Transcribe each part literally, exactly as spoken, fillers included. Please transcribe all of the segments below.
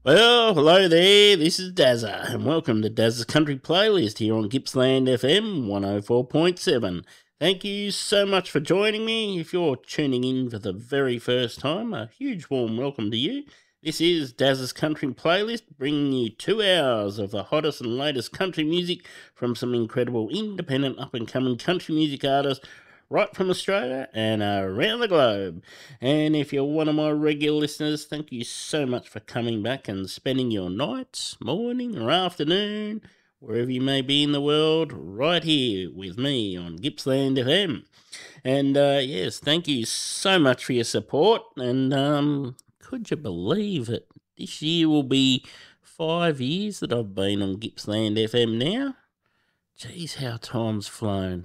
Well, hello there, this is Dazza, and welcome to Dazza's Country Playlist here on Gippsland F M one oh four point seven. Thank you so much for joining me. If you're tuning in for the very first time, a huge warm welcome to you. This is Dazza's Country Playlist, bringing you two hours of the hottest and latest country music from some incredible independent up-and-coming country music artists right from Australia and around the globe. And if you're one of my regular listeners, thank you so much for coming back and spending your nights, morning, or afternoon, wherever you may be in the world, right here with me on Gippsland F M. And uh, yes, thank you so much for your support. And um, could you believe it? This year will be five years that I've been on Gippsland F M now. Geez, how time's flown.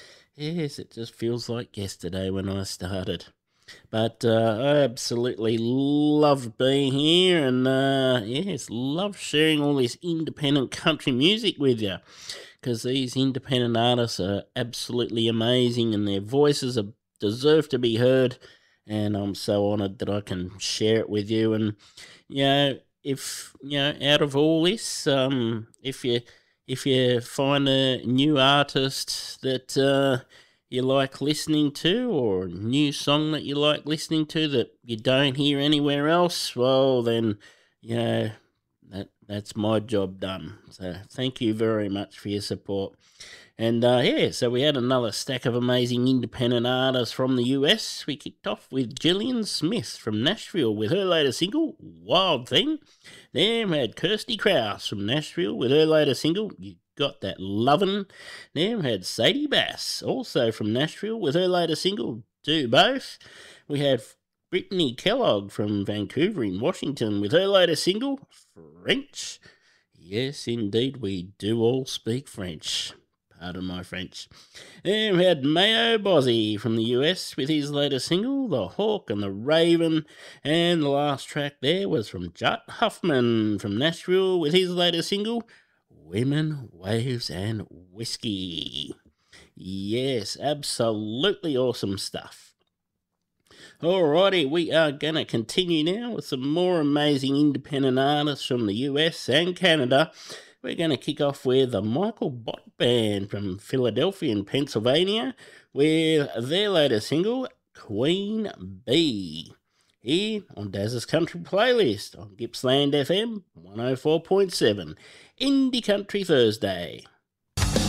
Yes, it just feels like yesterday when I started. But uh, I absolutely love being here and, uh, yes, love sharing all this independent country music with you because these independent artists are absolutely amazing and their voices are, deserve to be heard. And I'm so honoured that I can share it with you. And, you know, if, you know, out of all this, um, if you if you find a new artist that uh, you like listening to, or a new song that you like listening to that you don't hear anywhere else, well, then, you know, that, that's my job done. So thank you very much for your support. And uh, yeah, so we had another stack of amazing independent artists from the U S. We kicked off with Gillian Smith from Nashville with her latest single, Wild Thing. Then we had Kirsty Krause from Nashville with her latest single, You Got That Lovin'. Then we had Sadie Bass, also from Nashville, with her latest single, Do Both. We had Brittany Kellogg from Vancouver in Washington with her latest single, French. Yes, indeed, we do all speak French. Pardon my French. Then we had Mayo Bozzy from the U S with his latest single, The Hawk and the Raven. And the last track there was from Judd Huffman from Nashville with his latest single, Women, Waves and Whiskey. Yes, absolutely awesome stuff. Alrighty, we are going to continue now with some more amazing independent artists from the U S and Canada. We're going to kick off with the Michael Bott Band from Philadelphia in Pennsylvania with their latest single, Queen Bee, here on Daz's Country Playlist on Gippsland F M one oh four point seven, Indie Country Thursday.